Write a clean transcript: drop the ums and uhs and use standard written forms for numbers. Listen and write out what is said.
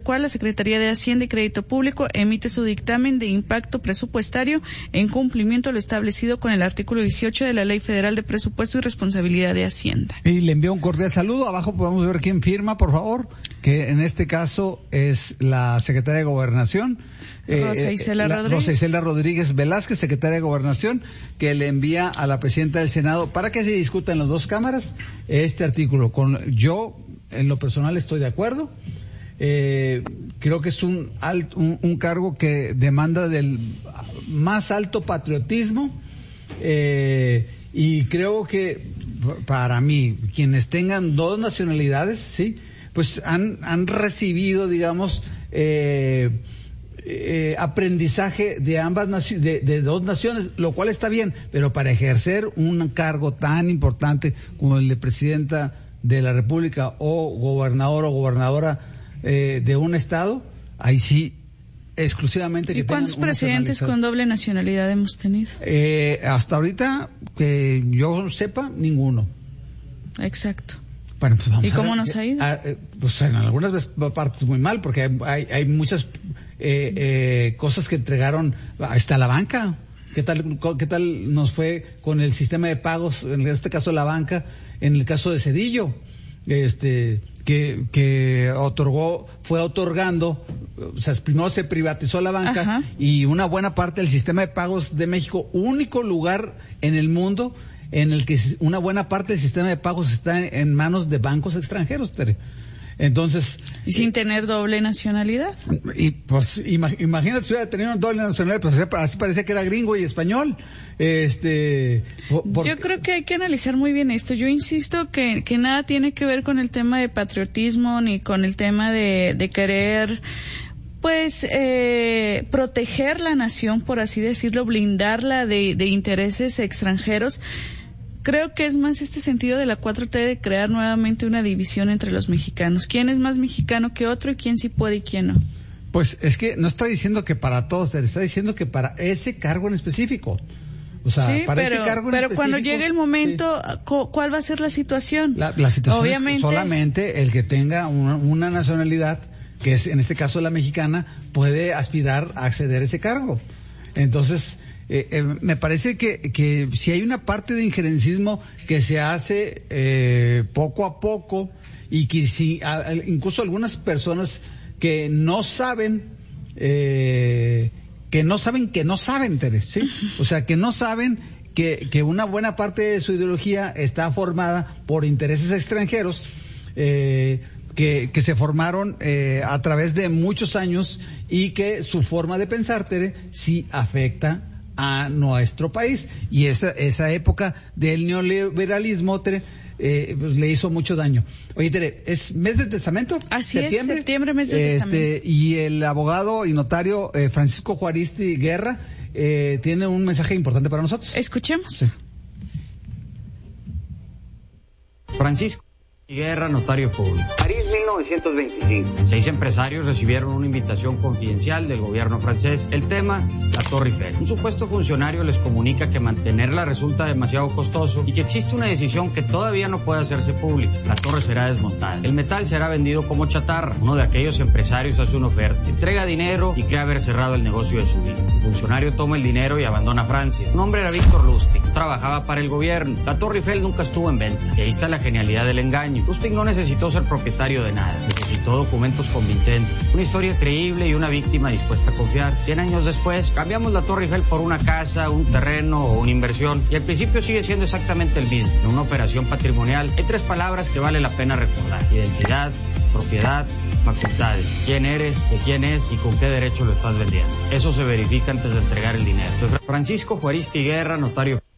cual la Secretaría de Hacienda y Crédito Público emite su dictamen de impacto presupuestario en cumplimiento a lo establecido con el artículo 18 de la Ley Federal de Presupuesto y Responsabilidad de Hacienda. Y le envío un cordial saludo. Abajo podemos ver quién firma, por favor, que en este caso es la Secretaria de Gobernación, Rosa Isela Rodríguez Velázquez, Secretaria de Gobernación, que le envía a la Presidenta del Senado para que se discuta en las dos cámaras este artículo. Yo, en lo personal, estoy de acuerdo. Creo que es un cargo que demanda del más alto patriotismo, y creo que para mí quienes tengan dos nacionalidades, sí, pues han recibido, digamos, aprendizaje de ambas de dos naciones, lo cual está bien, pero para ejercer un cargo tan importante como el de Presidenta de la República o gobernador o gobernadora de un estado, ahí sí exclusivamente que tengan. ¿Y cuántos presidentes con doble nacionalidad hemos tenido? Hasta ahorita, que yo sepa, ninguno. Exacto. Bueno, pues vamos. ¿Y cómo nos ha ido? Pues en algunas partes muy mal, porque hay muchas cosas que entregaron hasta la banca. ¿Qué tal nos fue con el sistema de pagos, en este caso la banca, en el caso de Zedillo? Que fue otorgando, o sea, primero se privatizó la banca. Ajá. Y una buena parte del sistema de pagos de México, único lugar en el mundo en el que una buena parte del sistema de pagos está en manos de bancos extranjeros, Tere. Entonces, y sin tener doble nacionalidad. Y pues imagínate si hubiera tenido doble nacionalidad, pues así parecía que era gringo y español. Yo creo que hay que analizar muy bien esto. Yo insisto que nada tiene que ver con el tema de patriotismo ni con el tema de querer, pues, proteger la nación, por así decirlo, blindarla de intereses extranjeros. Creo que es más este sentido de la 4T de crear nuevamente una división entre los mexicanos. ¿Quién es más mexicano que otro y quién sí puede y quién no? Pues es que no está diciendo que para todos, está diciendo que para ese cargo en específico. O sea, sí, para ese cargo en pero específico, cuando llegue el momento, sí. ¿Cuál va a ser la situación? La situación obviamente es solamente el que tenga una nacionalidad, que es en este caso la mexicana, puede aspirar a acceder a ese cargo. Entonces, me parece que si hay una parte de injerencismo que se hace poco a poco, y que si incluso algunas personas que no saben, Tere, ¿sí? O sea, que no saben que una buena parte de su ideología está formada por intereses extranjeros, que se formaron a través de muchos años, y que su forma de pensar, Tere, sí afecta a nuestro país, y esa época del neoliberalismo, Tere, pues le hizo mucho daño. Oye, Tere, ¿es mes de testamento? Así es, septiembre, mes de testamento. Y el abogado y notario Francisco Juaristi Guerra tiene un mensaje importante para nosotros. Escuchemos. Sí. Francisco Guerra, notario público. París, 1925. 6 empresarios recibieron una invitación confidencial del gobierno francés. El tema, la Torre Eiffel. Un supuesto funcionario les comunica que mantenerla resulta demasiado costoso y que existe una decisión que todavía no puede hacerse pública. La torre será desmontada. El metal será vendido como chatarra. Uno de aquellos empresarios hace una oferta, entrega dinero y cree haber cerrado el negocio de su vida. El funcionario toma el dinero y abandona Francia. Su nombre era Víctor Lustig. Trabajaba para el gobierno. La Torre Eiffel nunca estuvo en venta. Y ahí está la genialidad del engaño. Lustig no necesitó ser propietario de nada, necesitó documentos convincentes, una historia creíble y una víctima dispuesta a confiar. 100 años después, cambiamos la Torre Eiffel por una casa, un terreno o una inversión, y el principio sigue siendo exactamente el mismo. En una operación patrimonial hay 3 palabras que vale la pena recordar: identidad, propiedad, facultades. ¿Quién eres, de quién es y con qué derecho lo estás vendiendo? Eso se verifica antes de entregar el dinero. Soy Francisco Juaristi Guerra, notario.